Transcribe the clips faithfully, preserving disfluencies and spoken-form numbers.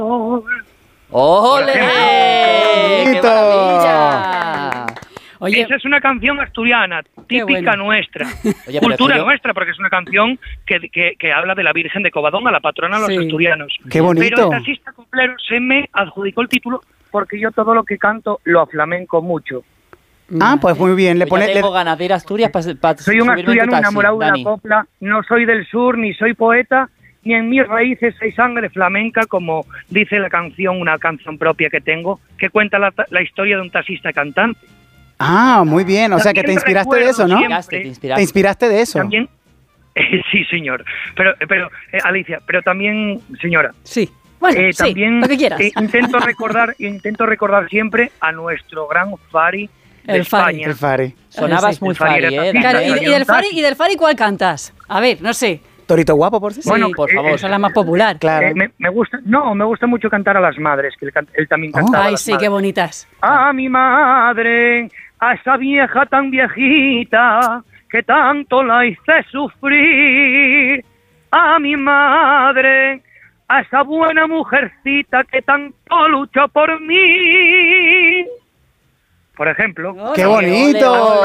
¡Ole! ¡Qué maravilla! Oye, esa es una canción asturiana, típica bueno. nuestra, Oye, cultura yo... nuestra, porque es una canción que, que, que habla de la Virgen de Covadonga, la patrona de los sí. asturianos. ¡Qué bonito! Pero el taxista coplero se me adjudicó el título porque yo todo lo que canto lo aflamenco mucho. Ah, pues muy bien. Le pues pone, tengo le... ganas de ir a Asturias para pa Soy un asturiano enamorado de la copla, no soy del sur, ni soy poeta, ni en mis raíces hay sangre flamenca, como dice la canción, una canción propia que tengo, que cuenta la, la historia de un taxista cantante. Ah, muy bien. O sea, que te inspiraste de eso, ¿no? Siempre, te, inspiraste. te inspiraste de eso. También, eh, sí, señor. Pero, pero eh, Alicia, pero también, señora. Sí. Bueno, eh, sí, también lo que quieras. Eh, intento recordar, intento recordar siempre a nuestro gran Fari de el España. Fari. El Fari. Sonabas sí, muy Fari, Fari ¿eh? Claro, y, y, del Fari, ¿y del Fari cuál cantas? A ver, no sé. Torito Guapo, por si sí, bueno, por favor. Eh, esa es la más popular. Claro. Eh, me, me gusta, no, me gusta mucho cantar a las madres, que él, él también cantaba. Oh. Ay, a las sí, madres. Qué bonitas. A mi madre, a esa vieja tan viejita que tanto la hice sufrir. A mi madre, a esa buena mujercita que tanto luchó por mí. Por ejemplo. ¡Oh, ¡qué bonito!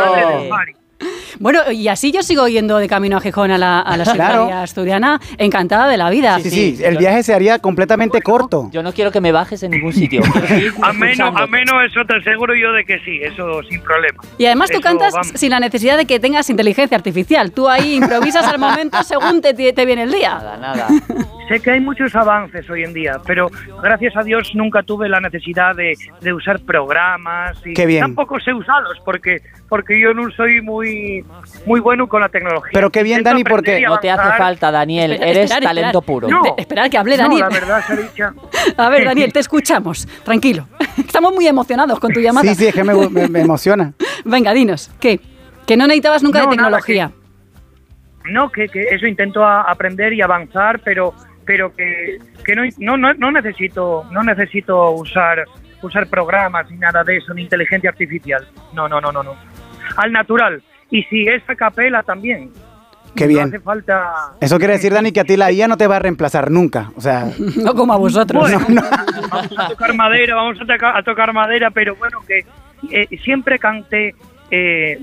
Bueno, y así yo sigo yendo de camino a Gijón a la, a la secundaria claro. asturiana, encantada de la vida. Sí, sí, sí, el viaje se haría completamente bueno, corto. Yo no quiero que me bajes en ningún sitio. a menos, a menos eso te aseguro yo de que sí, eso sin problema. Y además tú eso, cantas vamos. sin la necesidad de que tengas inteligencia artificial. Tú ahí improvisas al momento según te, te viene el día. Nada, nada. Sé que hay muchos avances hoy en día, pero gracias a Dios nunca tuve la necesidad de, de usar programas y qué bien. Tampoco sé usarlos porque porque yo no soy muy muy bueno con la tecnología. Pero qué bien, Dani, porque no te hace falta, Daniel, Espera, eres esperar, talento esperar. puro. No, esperar que hable Daniel. No, la verdad se ha dicho. A ver, Daniel, te escuchamos, tranquilo. Estamos muy emocionados con tu llamada. Sí, sí, es que me, me, me emociona. Venga, dinos, ¿qué? Que no necesitabas nunca no, de tecnología. Nada, que, no, que, que eso intento a aprender y avanzar, pero pero que, que no, no, no, no necesito no necesito usar usar programas ni nada de eso, ni inteligencia artificial. No, no, no, no, no. Al natural. Y si es a capela también. Qué bien. No hace falta... Eso quiere decir, Dani, que a ti la I A no te va a reemplazar nunca. O sea... no como a vosotros. Bueno, no, no. Vamos a tocar madera, vamos a, tocar, a tocar madera, pero bueno, que eh, siempre canté eh,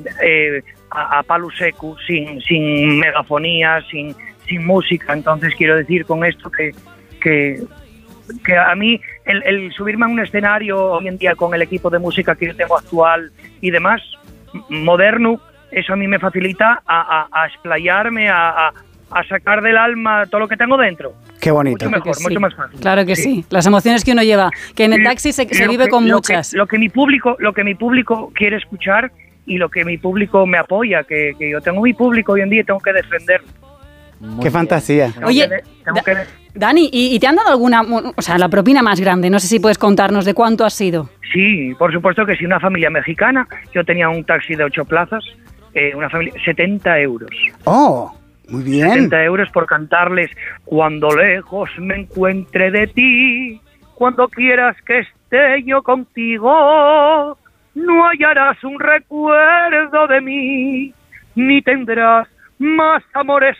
eh, a, a palo seco, sin, sin megafonía, sin, sin música. Entonces quiero decir con esto que... que que a mí el, el subirme a un escenario hoy en día con el equipo de música que yo tengo actual y demás, moderno, eso a mí me facilita a, a, a explayarme, a, a, a sacar del alma todo lo que tengo dentro. Qué bonito. Mucho mejor, sí. mucho más fácil. Claro que sí. sí. Las emociones que uno lleva, que en el taxi se, se vive que, con lo muchas. Que, lo que mi público, lo que mi público quiere escuchar y lo que mi público me apoya, que, que yo tengo mi público hoy en día y tengo que defenderlo. Muy Qué bien. fantasía. Oye, da, que... Dani, ¿y, ¿y te han dado alguna, o sea, la propina más grande? No sé si puedes contarnos de cuánto ha sido. Sí, por supuesto que sí, una familia mexicana. Yo tenía un taxi de ocho plazas, eh, una familia, setenta euros. Oh, muy bien. setenta euros por cantarles cuando lejos me encuentre de ti, cuando quieras que esté yo contigo, no hallarás un recuerdo de mí, ni tendrás más amores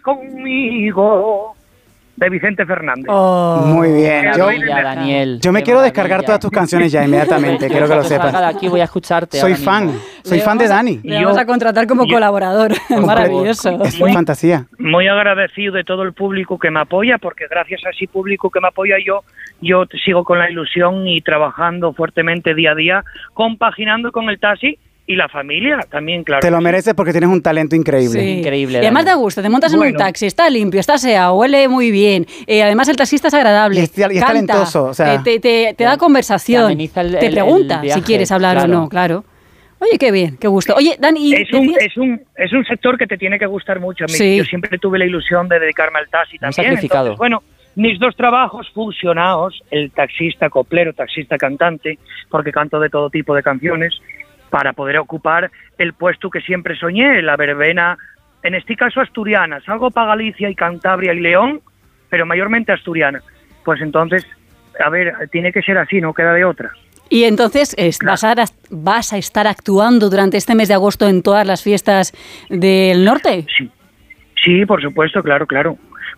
conmigo. De Vicente Fernández. Oh, muy bien. Yo, ya, Daniel, yo me quiero maravilla. descargar todas tus canciones ya inmediatamente. Quiero que lo sepas. De aquí voy a escucharte. Soy fan. Mismo. Soy le fan de Dani. Le vamos a contratar como yo, colaborador. Yo, maravilloso. Es muy fantasía. Muy agradecido de todo el público que me apoya, porque gracias a ese público que me apoya yo, yo sigo con la ilusión y trabajando fuertemente día a día, compaginando con el taxi. Y la familia también, claro. Te lo mereces porque tienes un talento increíble. Sí. Increíble. Y además da gusto, te montas bueno. en un taxi, está limpio, está aseado, huele muy bien. Eh, además el taxista es agradable. Y es, y es canta, talentoso. O sea, eh, te, te, te da conversación. Te, el, te pregunta el viaje, si quieres hablar claro. o no, claro. Oye, qué bien, qué gusto. Oye, Dani, es un, es un es un sector que te tiene que gustar mucho. Sí. Yo siempre tuve la ilusión de dedicarme al taxi también. Sacrificado. Entonces, bueno, mis dos trabajos fusionados, el taxista coplero, taxista cantante, porque canto de todo tipo de canciones, para poder ocupar el puesto que siempre soñé, la verbena, en este caso asturiana. Salgo para Galicia y Cantabria y León, pero mayormente asturiana. Pues entonces, a ver, tiene que ser así, no queda de otra. Y entonces es, claro. vas, a, vas a estar actuando durante este mes de agosto en todas las fiestas del norte. Sí, sí, por supuesto, claro, claro.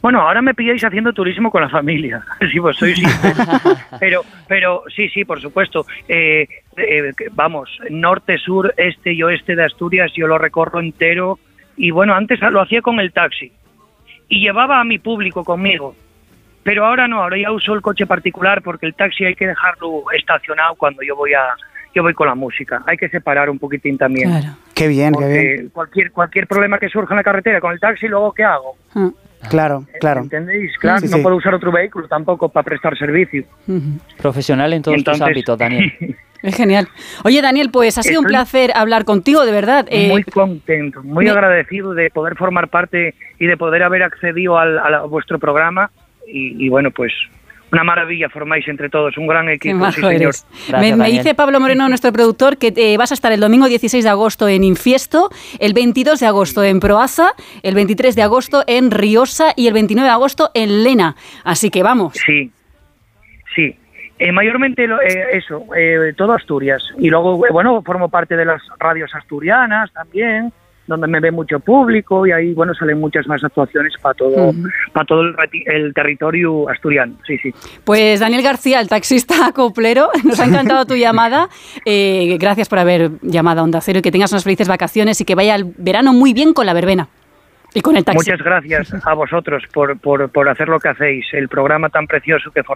Bueno, ahora me pilláis haciendo turismo con la familia, si vos sois sinceros. Pero, pero sí, sí, por supuesto. Eh, eh, vamos, norte, sur, este y oeste de Asturias, yo lo recorro entero. Y bueno, antes lo hacía con el taxi y llevaba a mi público conmigo. Pero ahora no, ahora ya uso el coche particular porque el taxi hay que dejarlo estacionado cuando yo voy a yo voy con la música. Hay que separar un poquitín también. Claro. Qué bien, qué bien. Porque cualquier cualquier problema que surja en la carretera con el taxi, luego ¿qué hago? Ah. Claro, claro. ¿Entendéis? Claro, Sí, no sí. puedo usar otro vehículo tampoco para prestar servicio. Ujú. Profesional en todos Entonces- tus ámbitos, Daniel. Es genial. Oye, Daniel, pues ha sido un Estoy- placer hablar contigo, de verdad. Eh, Muy contento, muy me- agradecido de poder formar parte y de poder haber accedido al, al- a vuestro programa. Y, y bueno, pues una maravilla formáis entre todos, un gran Qué equipo. majo Sí, señor. eres. Gracias, me, me Daniel. dice Pablo Moreno, nuestro productor, que eh, vas a estar el domingo dieciséis de agosto en Infiesto, el veintidós de agosto en Proaza, el veintitrés de agosto en Riosa y el veintinueve de agosto en Lena. Así que vamos. Sí, sí. Eh, mayormente lo- eh, eso, eh, todo Asturias. Y luego, eh, bueno, formo parte de las radios asturianas también, donde me ve mucho público y ahí, bueno, salen muchas más actuaciones para todo, Ujú. para todo el, reti- el territorio asturiano. Sí, sí. Pues Daniel García, el taxista coplero, nos ha encantado tu llamada. Eh, gracias por haber llamado a Onda Cero y que tengas unas felices vacaciones y que vaya el verano muy bien con la verbena y con el taxi. Muchas gracias a vosotros por, por, por hacer lo que hacéis, el programa tan precioso que